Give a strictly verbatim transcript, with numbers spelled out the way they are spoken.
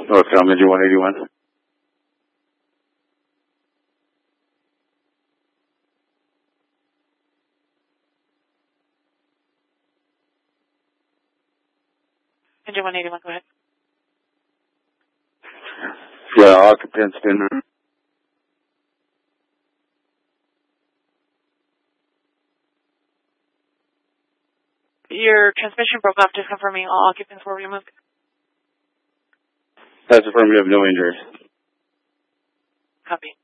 Northbound Engine one eighty-one. Engine one eighty-one, go ahead. Yeah, occupants been... Your transmission broke off, just confirming all occupants were removed. That's affirmative, no injuries. Copy.